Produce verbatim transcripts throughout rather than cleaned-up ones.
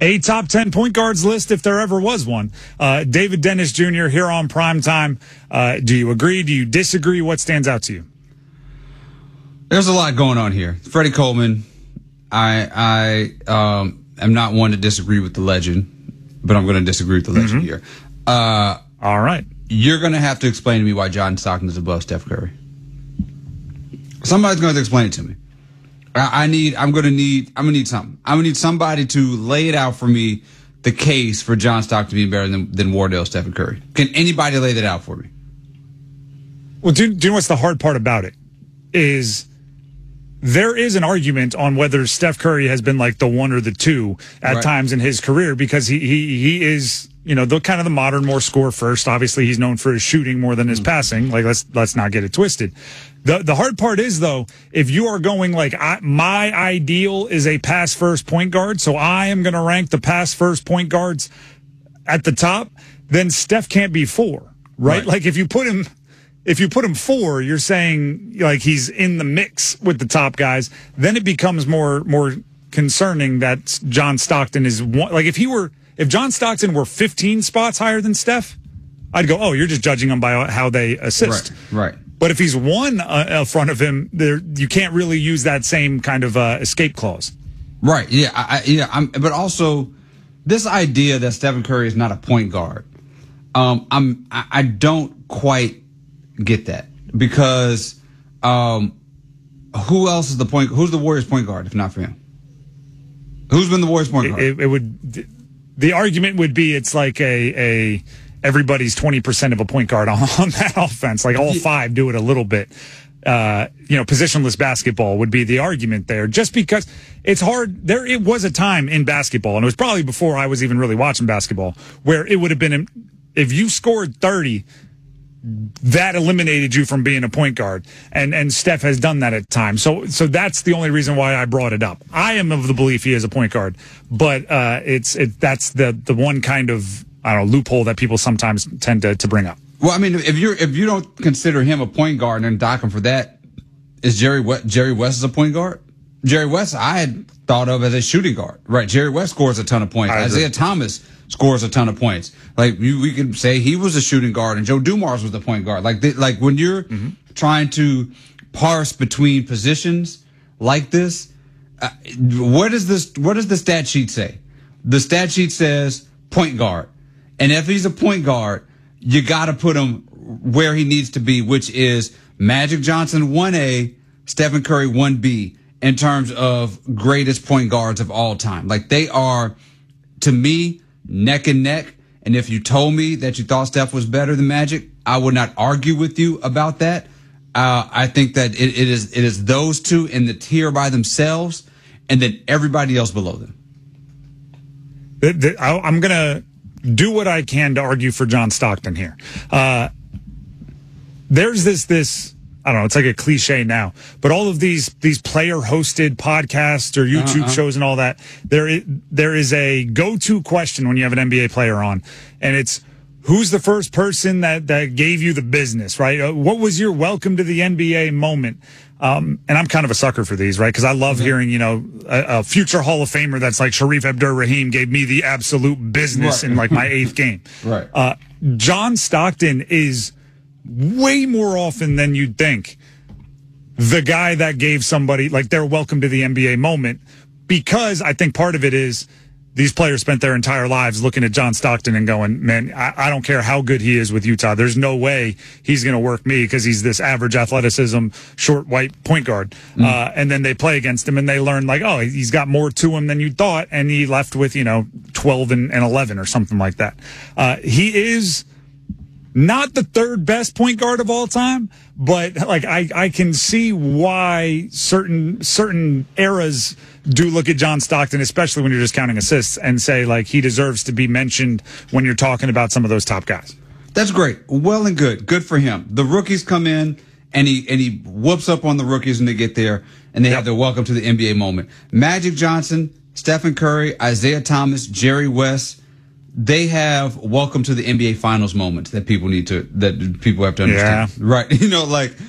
a top ten point guards list if there ever was one. Uh, David Dennis Junior here on Primetime. Uh, do you agree? Do you disagree? What stands out to you? There's a lot going on here. Freddie Coleman, I I um, am not one to disagree with the legend, but I'm going to disagree with the legend mm-hmm. here. Uh, All right. You're going to have to explain to me why John Stockton is above Steph Curry. Somebody's going to explain it to me. I, I need, I'm going to need, I'm going to need something. I'm going to need somebody to lay it out for me, the case for John Stockton being better than, than Wardell, Stephen Curry. Can anybody lay that out for me? Well, do, do you know what's the hard part about it? Is there is an argument on whether Steph Curry has been like the one or the two at right. times in his career, because he, he, he is, you know, the kind of the modern, more score first. Obviously, he's known for his shooting more than his mm-hmm. passing. Like, let's let's not get it twisted. The the hard part is, though, if you are going like, I, my ideal is a pass first point guard, so I am going to rank the pass first point guards at the top, then Steph can't be four, right? right? Like, if you put him, if you put him four, you're saying like he's in the mix with the top guys. Then it becomes more more concerning that John Stockton is one. Like, if he were. If John Stockton were fifteen spots higher than Steph, I'd go, oh, you're just judging them by how they assist. Right, right. But if he's one uh, in front of him, there you can't really use that same kind of uh, escape clause. Right, yeah, I, yeah. I'm, but also, this idea that Stephen Curry is not a point guard, um, I'm, I, I don't quite get that. Because um, who else is the point, who's the Warriors point guard if not for him? Who's been the Warriors point guard? It, it, it would... The argument would be it's like a, a everybody's twenty percent of a point guard on, on that offense. Like all five do it a little bit. Uh, you know, positionless basketball would be the argument there, just because it's hard. There, it was a time in basketball, and it was probably before I was even really watching basketball, where it would have been, if you scored thirty, that eliminated you from being a point guard, and and Steph has done that at times. So so that's the only reason why I brought it up. I am of the belief he is a point guard, but uh, it's it that's the the one kind of I don't know loophole that people sometimes tend to to bring up. Well, I mean, if you're if you don't consider him a point guard and dock him for that, is Jerry West, Jerry West is a point guard? Jerry West I had thought of as a shooting guard, right? Jerry West scores a ton of points. Isaiah Thomas scores a ton of points. Like you, we can say he was a shooting guard and Joe Dumars was the point guard. Like, they, like when you're mm-hmm. trying to parse between positions like this, uh, what does this? What does the stat sheet say? The stat sheet says point guard, and if he's a point guard, you got to put him where he needs to be, which is Magic Johnson one A, Stephen Curry one B, in terms of greatest point guards of all time. Like they are, to me, neck and neck. And if you told me that you thought Steph was better than Magic, I would not argue with you about that. Uh, I think that it, it is it is those two in the tier by themselves, and then everybody else below them. The, the, I, I'm going to do what I can to argue for John Stockton here. Uh, there's this this. I don't know, it's like a cliche now, but all of these these player-hosted podcasts or YouTube uh-huh. shows and all that, there is, there is a go-to question when you have an N B A player on, and it's, who's the first person that, that gave you the business, right? Uh, what was your welcome to the N B A moment? Um, and I'm kind of a sucker for these, right? Because I love mm-hmm. hearing, you know, a, a future Hall of Famer that's like Sharif Abdur-Rahim gave me the absolute business right. in like my eighth game. Right. Uh, John Stockton is way more often than you'd think the guy that gave somebody like their welcome to the N B A moment, because I think part of it is these players spent their entire lives looking at John Stockton and going, man, I, I don't care how good he is with Utah. There's no way he's going to work me because he's this average athleticism, short, white point guard. Mm. Uh, and then they play against him and they learn like, oh, he's got more to him than you thought. And he left with, you know, twelve and, and eleven or something like that. Uh, he is not the third best point guard of all time, but like I, I can see why certain certain eras do look at John Stockton, especially when you're just counting assists, and say like he deserves to be mentioned when you're talking about some of those top guys. That's great. Well and good. Good for him. The rookies come in and he and he whoops up on the rookies when they get there, and they yep. have their welcome to the N B A moment. Magic Johnson, Stephen Curry, Isaiah Thomas, Jerry West, they have welcome to the N B A Finals moments that people need to, that people have to understand. Yeah. Right. You know, like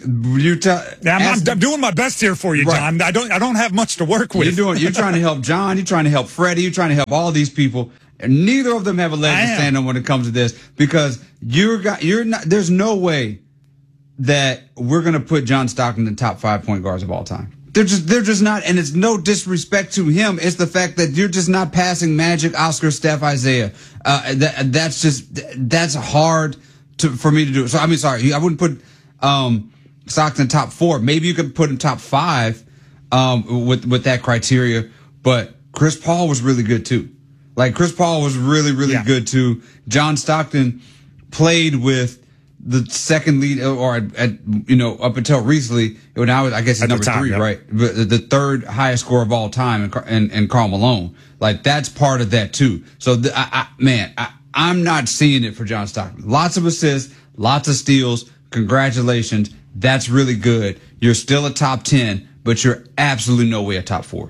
You t- I'm, I'm, I'm doing my best here for you, John. Right. I don't I don't have much to work with. You're doing. You're trying to help John. You're trying to help Freddie. You're trying to help all these people. And neither of them have a leg to stand on when it comes to this, because you're got you're not. There's no way that we're gonna put John Stockton in the top five point guards of all time. They're just they're just not, and it's no disrespect to him. It's the fact that you're just not passing Magic, Oscar, Steph, Isaiah. Uh, that that's just that's hard to for me to do. So I mean, sorry, I wouldn't put um, Stockton top four. Maybe you could put him top five um, with with that criteria. But Chris Paul was really good too. Like, Chris Paul was really, really yeah. good, too. John Stockton played with the second lead, or at, at you know, up until recently, now I guess he's number time, three, yeah. right? But the third highest scorer of all time, and and, and Karl Malone. Like, that's part of that, too. So, the, I, I, man, I, I'm not seeing it for John Stockton. Lots of assists, lots of steals. Congratulations. That's really good. You're still a top ten, but you're absolutely no way a top four.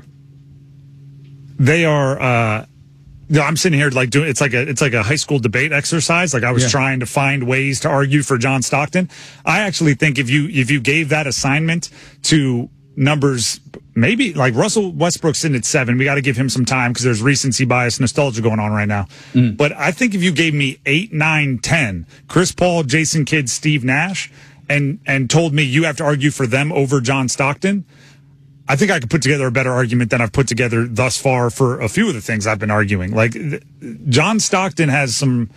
They are, uh, No, I'm sitting here like doing it's like a it's like a high school debate exercise. Like I was yeah. trying to find ways to argue for John Stockton. I actually think if you if you gave that assignment to numbers, maybe like Russell Westbrook's sitting at seven, we got to give him some time because there's recency bias, nostalgia going on right now. Mm. But I think if you gave me eight, nine, ten, Chris Paul, Jason Kidd, Steve Nash, and and told me you have to argue for them over John Stockton, I think I could put together a better argument than I've put together thus far for a few of the things I've been arguing. Like, John Stockton has some,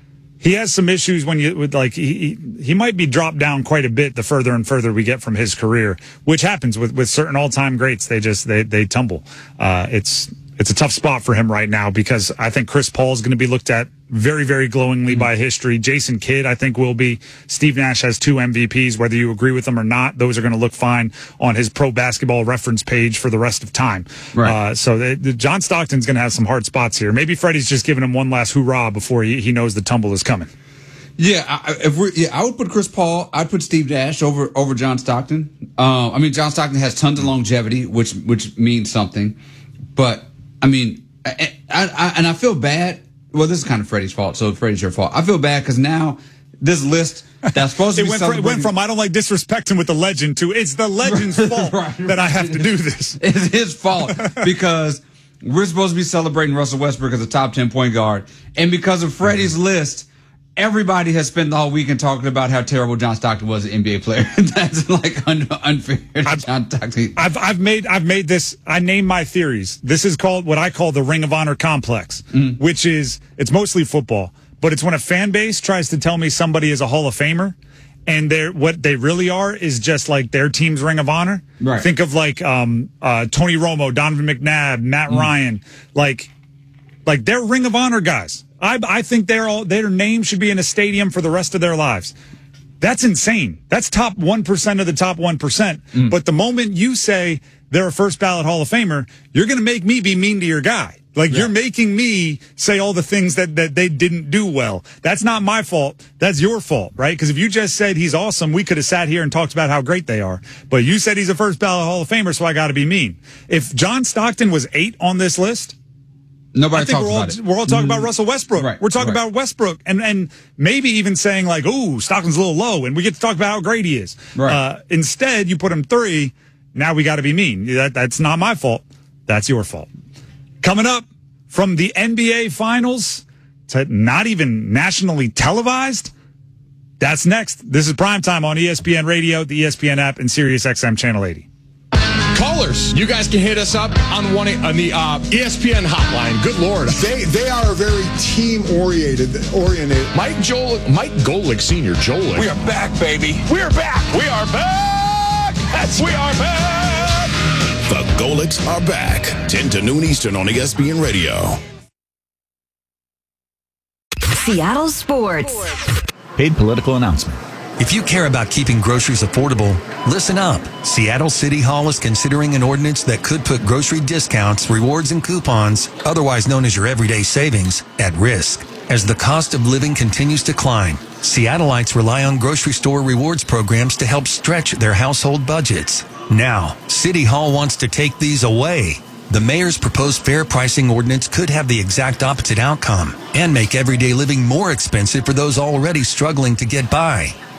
he has some issues when you, with like, he, he might be dropped down quite a bit the further and further we get from his career, which happens with, with certain all-time greats. They just, they, they tumble. Uh, it's, it's a tough spot for him right now because I think Chris Paul is going to be looked at very, very glowingly by history. Jason Kidd, I think, will be. Steve Nash has two M V Ps. Whether you agree with them or not, those are going to look fine on his Pro Basketball Reference page for the rest of time. Right. Uh, so the, the John Stockton's going to have some hard spots here. Maybe Freddie's just giving him one last hoorah before he, he knows the tumble is coming. Yeah, I, if we're, yeah, I would put Chris Paul. I'd put Steve Nash over over John Stockton. Uh, I mean, John Stockton has tons of longevity, which which means something. But I mean, I, I, I, and I feel bad. Well, this is kind of Freddie's fault, so Freddie's your fault. I feel bad because now this list that's supposed to it be went, from, it went from I don't like disrespecting with the legend to it's the legend's fault right, that I have to do this. It's his fault because we're supposed to be celebrating Russell Westbrook as a top ten point guard, and because of Freddie's mm-hmm. list, everybody has spent the whole weekend talking about how terrible John Stockton was an N B A player. That's like un- unfair to I've, John Stockton. I've I've made I've made this. I name my theories. This is called what I call the Ring of Honor complex, mm. which is it's mostly football, but it's when a fan base tries to tell me somebody is a Hall of Famer, and they're what they really are is just like their team's Ring of Honor. Right. Think of like um, uh, Tony Romo, Donovan McNabb, Matt mm. Ryan, like like they're Ring of Honor guys. I, I think they're all, their name should be in a stadium for the rest of their lives. That's insane. That's top one percent of the top one percent. Mm. But the moment you say they're a first ballot Hall of Famer, you're going to make me be mean to your guy. Like, yeah. you're making me say all the things that, that they didn't do well. That's not my fault. That's your fault, right? Because if you just said he's awesome, we could have sat here and talked about how great they are. But you said he's a first ballot Hall of Famer, so I got to be mean. If John Stockton was eight on this list, Nobody I think talks we're all, about it. We're all talking about Russell Westbrook. Right, we're talking right. about Westbrook, and and maybe even saying like, "Ooh, Stockton's a little low," and we get to talk about how great he is. Right. Uh, instead, you put him three. Now we got to be mean. That that's not my fault. That's your fault. Coming up from the N B A Finals to not even nationally televised. That's next. This is Primetime on E S P N Radio, the E S P N app, and Sirius X M Channel eighty. Callers, you guys can hit us up on one on the uh, E S P N hotline. Good Lord, they they are very team oriented. Oriented. Mike Joel, Mike Golick Senior, Joel. We are back, baby. We are back. We are back. Yes, we are back. The Golicks are back. ten to noon Eastern on E S P N Radio. Seattle Sports. Paid political announcement. If you care about keeping groceries affordable, listen up. Seattle City Hall is considering an ordinance that could put grocery discounts, rewards, and coupons, otherwise known as your everyday savings, at risk. As the cost of living continues to climb, Seattleites rely on grocery store rewards programs to help stretch their household budgets. Now, City Hall wants to take these away. The mayor's proposed fair pricing ordinance could have the exact opposite outcome and make everyday living more expensive for those already struggling to get by.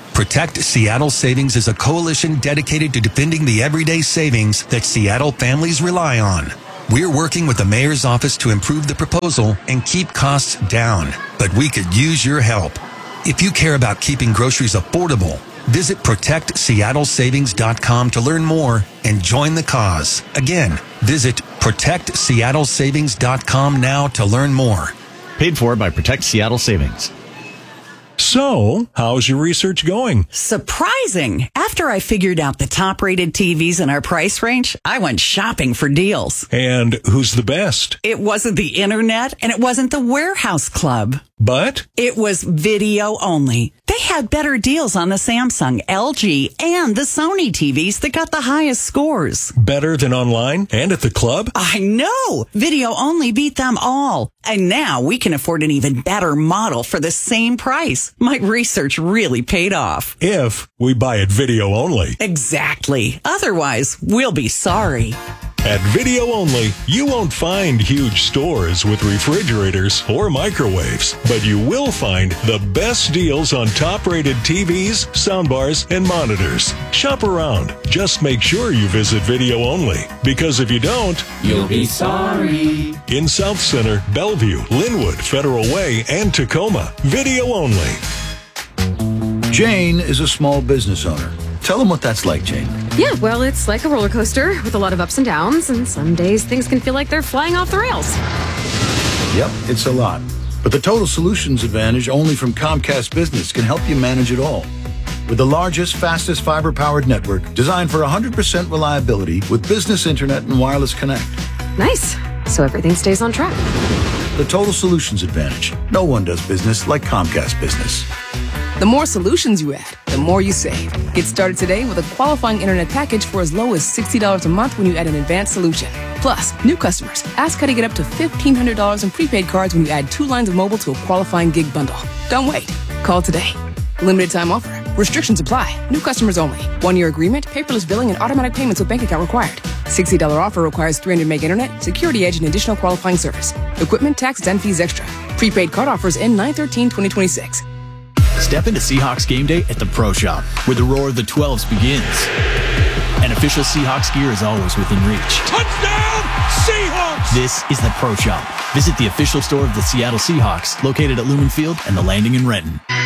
Protect Seattle Savings is a coalition dedicated to defending the everyday savings that Seattle families rely on. We're working with the mayor's office to improve the proposal and keep costs down, but we could use your help. If you care about keeping groceries affordable, visit protect seattle savings dot com to learn more and join the cause. Again, visit protect seattle savings dot com now to learn more. Paid for by Protect Seattle Savings. So, how's your research going? Surprising. After I figured out the top-rated T Vs in our price range, I went shopping for deals. And who's the best? It wasn't the internet, and it wasn't the Warehouse Club. But? It was video only. They had better deals on the Samsung, L G, and the Sony T Vs that got the highest scores. Better than online and at the club? I know! Video only beat them all. And now we can afford an even better model for the same price. My research really paid off. If we buy it video only. Exactly. Otherwise, we'll be sorry. At Video Only, you won't find huge stores with refrigerators or microwaves, but you will find the best deals on top-rated T Vs, soundbars, and monitors. Shop around. Just make sure you visit Video Only, because if you don't, you'll be sorry. In South Center, Bellevue, Linwood, Federal Way, and Tacoma, Video Only. Jane is a small business owner. Tell them what that's like, Jane. Yeah, well, it's like a roller coaster with a lot of ups and downs, and some days things can feel like they're flying off the rails. Yep, it's a lot. But the Total Solutions Advantage only from Comcast Business can help you manage it all. With the largest, fastest fiber-powered network designed for one hundred percent reliability with business internet and wireless connect. Nice. So everything stays on track. The Total Solutions Advantage. No one does business like Comcast Business. The more solutions you add, the more you save. Get started today with a qualifying internet package for as low as sixty dollars a month when you add an advanced solution. Plus, new customers, ask how to get up to fifteen hundred dollars in prepaid cards when you add two lines of mobile to a qualifying gig bundle. Don't wait. Call today. Limited time offer. Restrictions apply. New customers only. One-year agreement, paperless billing, and automatic payments with bank account required. sixty dollars offer requires three hundred meg internet, security edge, and additional qualifying service. Equipment, taxes, and fees extra. Prepaid card offers end nine thirteen twenty twenty-six. Step into Seahawks game day at the Pro Shop, where the roar of the twelves begins. And official Seahawks gear is always within reach. Touchdown, Seahawks! This is the Pro Shop. Visit the official store of the Seattle Seahawks, located at Lumen Field and the Landing in Renton.